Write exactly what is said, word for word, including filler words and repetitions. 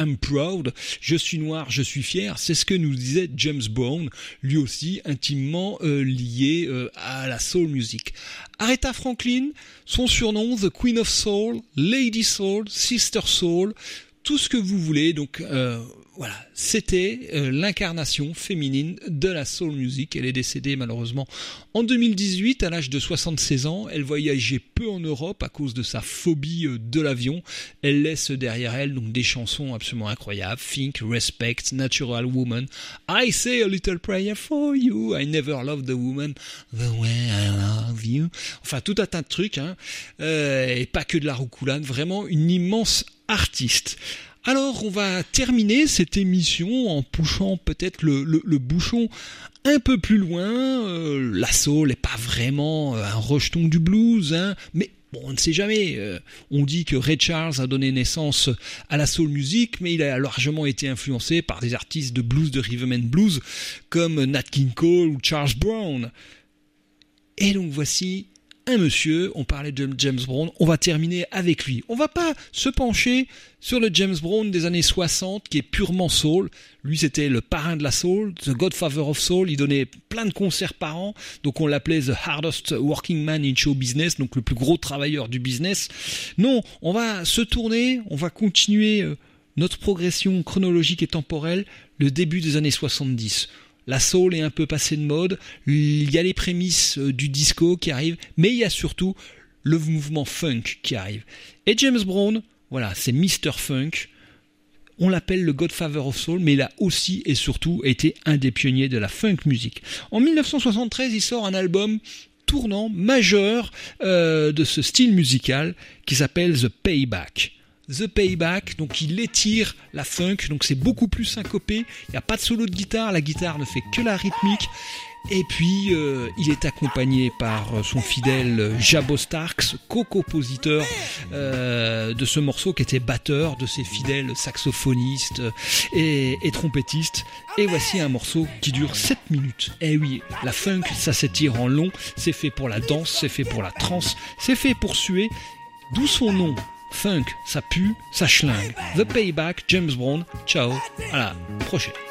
I'm proud, je suis noir, je suis fier, c'est ce que nous disait James Brown, lui aussi intimement euh, lié euh, à la soul music. Aretha Franklin, son surnom, The Queen of Soul, Lady Soul, Sister Soul, tout ce que vous voulez, donc euh, voilà, c'était euh, l'incarnation féminine de la soul music. Elle est décédée malheureusement en deux mille dix-huit à l'âge de soixante-seize ans. Elle voyageait peu en Europe à cause de sa phobie euh, de l'avion. Elle laisse derrière elle donc des chansons absolument incroyables: Think, Respect, Natural Woman, I Say a Little Prayer for You, I Never Loved a Woman the Way I Love You. Enfin tout un tas de trucs, hein. Euh, et pas que de la roucoulade, vraiment une immense artiste. Alors on va terminer cette émission en poussant peut-être le, le, le bouchon un peu plus loin. Euh, la soul n'est pas vraiment un rejeton du blues, hein, mais bon, on ne sait jamais. Euh, on dit que Ray Charles a donné naissance à la soul music, mais il a largement été influencé par des artistes de blues, de rhythm and blues, comme Nat King Cole ou Charles Brown. Et donc voici un monsieur, on parlait de James Brown, on va terminer avec lui. On va pas se pencher sur le James Brown des années soixante qui est purement soul. Lui c'était le parrain de la soul, the godfather of soul, il donnait plein de concerts par an, donc on l'appelait the hardest working man in show business, donc le plus gros travailleur du business. Non, on va se tourner, on va continuer notre progression chronologique et temporelle, le début des années soixante-dix. La soul est un peu passée de mode, il y a les prémices du disco qui arrivent, mais il y a surtout le mouvement funk qui arrive. Et James Brown, voilà, c'est mister Funk, on l'appelle le Godfather of Soul, mais il a aussi et surtout été un des pionniers de la funk music. En dix-neuf cent soixante-treize, il sort un album tournant majeur euh, de ce style musical qui s'appelle The Payback. The Payback, donc il étire la funk, donc c'est beaucoup plus syncopé, il n'y a pas de solo de guitare, la guitare ne fait que la rythmique, et puis euh, il est accompagné par son fidèle Jabo Starks, co-compositeur euh, de ce morceau, qui était batteur de ses fidèles saxophonistes et, et trompettistes, et voici un morceau qui dure sept minutes. Eh oui, la funk ça s'étire en long, c'est fait pour la danse, c'est fait pour la trance, c'est fait pour suer, d'où son nom. Funk, ça pue, ça schlingue. The Payback, James Brown. Ciao, à la prochaine.